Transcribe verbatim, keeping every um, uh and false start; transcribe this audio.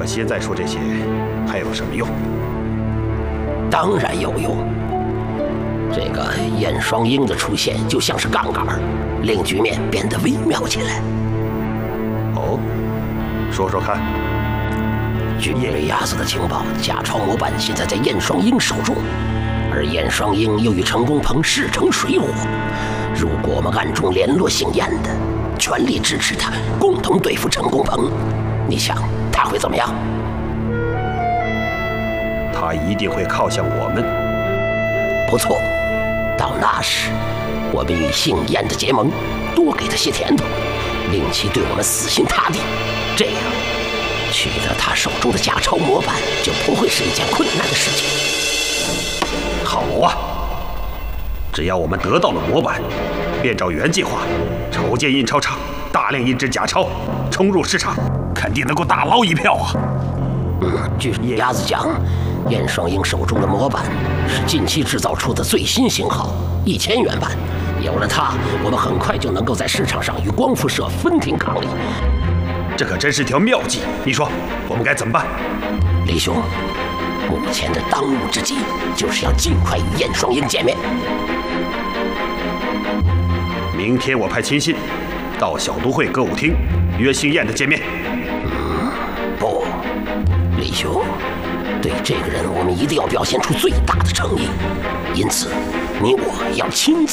可现在说这些还有什么用？ 当然有用。这个燕双鹰的出现就像是杠杆，令局面变得微妙起来。 哦，说说看。 据野鸭子的情报，假钞模板现在在燕双鹰手中，而燕双鹰又与陈公鹏势成水火。如果我们暗中联络姓燕的，全力支持他，共同对付陈公鹏，你想他会怎么样？ 他一定会靠向我们。 不错，到那时，我们与姓燕的结盟，多给他些甜头，令其对我们死心塌地。这样，取得他手中的假钞模板就不会是一件困难的事情。 好啊！只要我们得到了模板，便照原计划筹建印钞厂，大量印制假钞，冲入市场，肯定能够大捞一票啊！ 嗯，据野鸭子讲，燕双鹰手中的模板是近期制造出的最新型号，一千元版。有了它，我们很快就能够在市场上与光复社分庭抗礼。 这可真是条妙计！你说我们该怎么办？ 李兄，目前的当务之急就是要尽快与燕双鹰见面。 明天我派亲信到小都会歌舞厅约姓燕的见面。 嗯，不，李兄，对这个人我们一定要表现出最大的诚意，因此你我要亲自